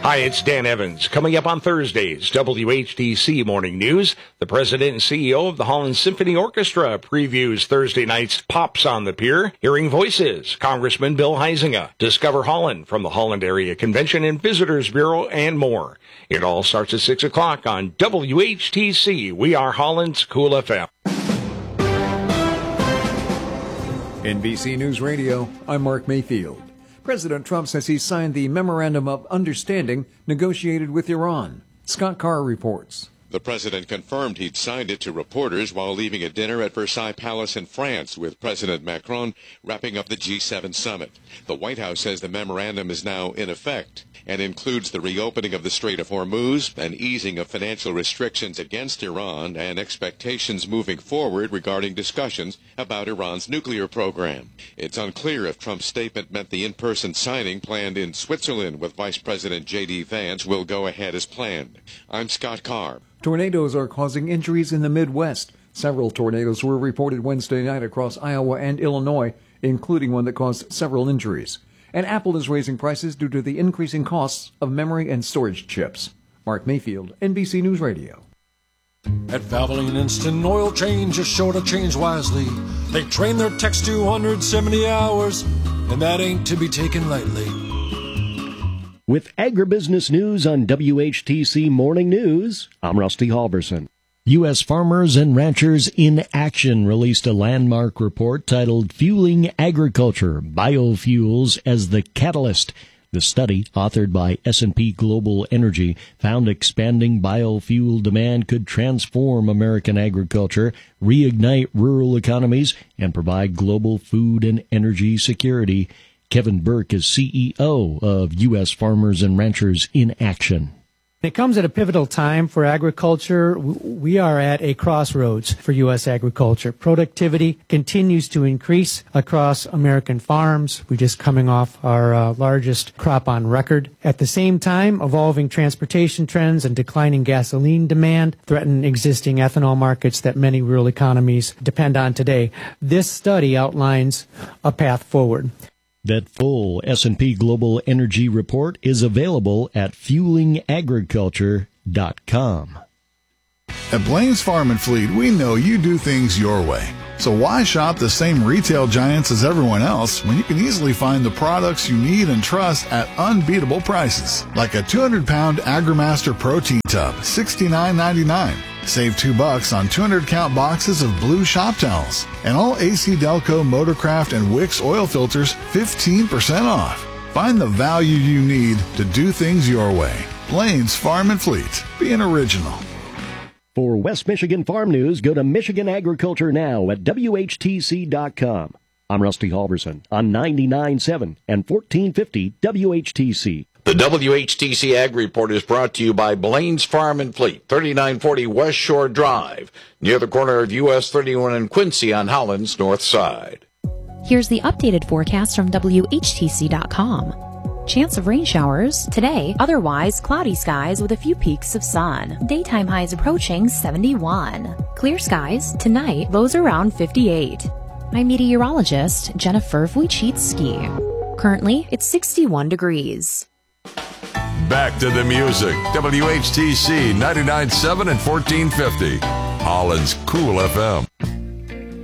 Hi, it's Dan Evans. Coming up on Thursday's WHTC Morning News, the president and CEO of the Holland Symphony Orchestra previews Thursday night's Pops on the Pier. Hearing Voices, Congressman Bill Huizenga. Discover Holland from the Holland Area Convention and Visitors Bureau, and more. It all starts at 6 o'clock on WHTC. We are Holland's Cool FM. NBC News Radio, I'm Mark Mayfield. President Trump says he signed the Memorandum of Understanding negotiated with Iran. Scott Carr reports. The president confirmed he'd signed it to reporters while leaving a dinner at Versailles Palace in France with President Macron wrapping up the G7 summit. The White House says the memorandum is now in effect and includes the reopening of the Strait of Hormuz, an easing of financial restrictions against Iran, and expectations moving forward regarding discussions about Iran's nuclear program. It's unclear if Trump's statement meant the in-person signing planned in Switzerland with Vice President J.D. Vance will go ahead as planned. I'm Scott Carr. Tornadoes are causing injuries in the Midwest. Several tornadoes were reported Wednesday night across Iowa and Illinois, including one that caused several injuries. And Apple is raising prices due to the increasing costs of memory and storage chips. Mark Mayfield, NBC News Radio. At Valvoline Instant Oil Change is sure to change wisely. They train their techs 270 hours, and that ain't to be taken lightly. With agribusiness news on WHTC Morning News, I'm Rusty Halverson. U.S. Farmers and Ranchers in Action released a landmark report titled Fueling Agriculture, Biofuels as the Catalyst. The study, authored by S&P Global Energy, found expanding biofuel demand could transform American agriculture, reignite rural economies, and provide global food and energy security. Kevin Burke is CEO of U.S. Farmers and Ranchers in Action. It comes at a pivotal time for agriculture. We are at a crossroads for U.S. agriculture. Productivity continues to increase across American farms. We're just coming off our largest crop on record. At the same time, evolving transportation trends and declining gasoline demand threaten existing ethanol markets that many rural economies depend on today. This study outlines a path forward. That full S&P Global Energy report is available at fuelingagriculture.com. At Blaine's Farm and Fleet, we know you do things your way. So why shop the same retail giants as everyone else when you can easily find the products you need and trust at unbeatable prices? Like a 200-pound AgriMaster protein tub, $69.99. Save $2 on 200-count boxes of blue shop towels. And all AC Delco, Motorcraft, and Wix oil filters, 15% off. Find the value you need to do things your way. Blaine's Farm and Fleet. Be an original. For West Michigan Farm News, go to Michigan Agriculture Now at WHTC.com. I'm Rusty Halverson on 99.7 and 1450 WHTC. The WHTC Ag Report is brought to you by Blaine's Farm and Fleet, 3940 West Shore Drive, near the corner of US 31 and Quincy on Holland's north side. Here's the updated forecast from WHTC.com. Chance of rain showers today, otherwise cloudy skies with a few peaks of sun. Daytime highs approaching 71. Clear skies tonight, lows around 58. I'm meteorologist Jennifer Wojcicki. Currently, it's 61 degrees. Back to the music. WHTC 99.7 and 1450. Holland's Cool FM.